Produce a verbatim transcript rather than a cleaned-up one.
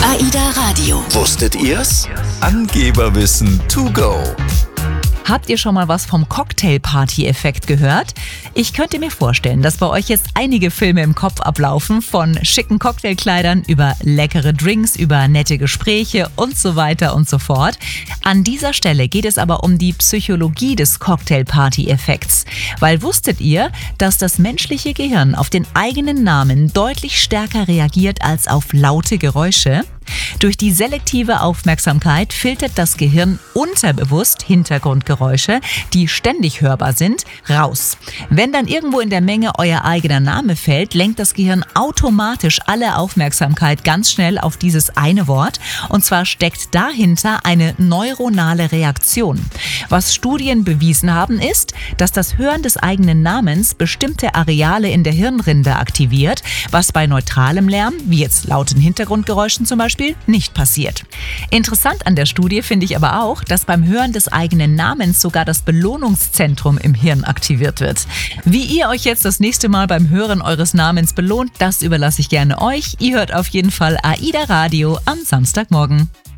AIDA Radio. Wusstet ihr's? Angeberwissen to go. Habt ihr schon mal was vom Cocktail-Party-Effekt gehört? Ich könnte mir vorstellen, dass bei euch jetzt einige Filme im Kopf ablaufen, von schicken Cocktailkleidern über leckere Drinks, über nette Gespräche und so weiter und so fort. An dieser Stelle geht es aber um die Psychologie des Cocktail-Party-Effekts. Weil wusstet ihr, dass das menschliche Gehirn auf den eigenen Namen deutlich stärker reagiert als auf laute Geräusche? Durch die selektive Aufmerksamkeit filtert das Gehirn unterbewusst Hintergrundgeräusche, die ständig hörbar sind, raus. Wenn dann irgendwo in der Menge euer eigener Name fällt, lenkt das Gehirn automatisch alle Aufmerksamkeit ganz schnell auf dieses eine Wort. Und zwar steckt dahinter eine neuronale Reaktion. Was Studien bewiesen haben, ist, dass das Hören des eigenen Namens bestimmte Areale in der Hirnrinde aktiviert, was bei neutralem Lärm, wie jetzt lauten Hintergrundgeräuschen zum Beispiel, nicht passiert. Interessant an der Studie finde ich aber auch, dass beim Hören des eigenen Namens sogar das Belohnungszentrum im Hirn aktiviert wird. Wie ihr euch jetzt das nächste Mal beim Hören eures Namens belohnt, das überlasse ich gerne euch. Ihr hört auf jeden Fall AIDA Radio am Samstagmorgen.